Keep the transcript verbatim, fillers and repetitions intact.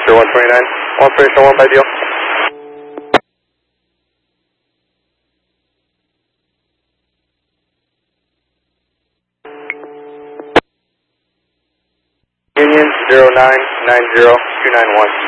Oscar one twenty-nine, Operation one by deal. Union zero nine nine zero two nine one.